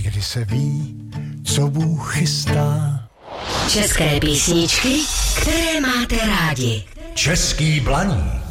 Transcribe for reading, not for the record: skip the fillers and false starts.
někdy se ví, co Bůh chystá. České písničky, které máte rádi. Český Blaník.